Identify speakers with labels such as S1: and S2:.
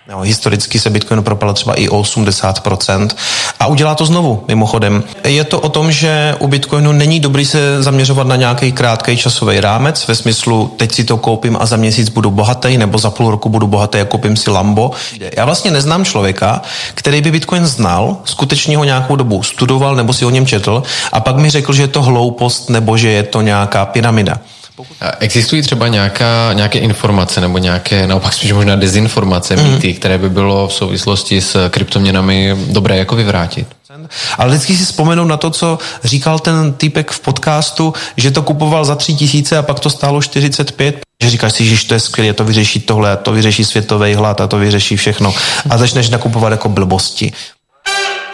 S1: No, historicky se Bitcoin propadl třeba i o 80% a udělá to znovu, mimochodem. Je to o tom, že u Bitcoinu není dobrý se zaměřovat na nějaký krátký časový rámec, ve smyslu teď si to koupím a za měsíc budu bohatý, nebo za půl roku budu bohatý a koupím si Lambo. Já vlastně neznám člověka, který by Bitcoin znal, skutečně ho nějakou dobu studoval nebo si o něm četl a pak mi řekl, že je to hloupost nebo že je to nějaká pyramida.
S2: Existují třeba nějaké informace nebo nějaké, naopak spíš možná dezinformace, mýty, které by bylo v souvislosti s kryptoměnami dobré jako vyvrátit?
S1: Ale vždycky si vzpomenu na to, co říkal ten týpek v podcastu, že to kupoval za 3 000 a pak to stálo 45. Že říkáš si, že to je skvělé, to vyřeší tohle, to vyřeší světový hlad a to vyřeší všechno. A začneš nakupovat jako blbosti.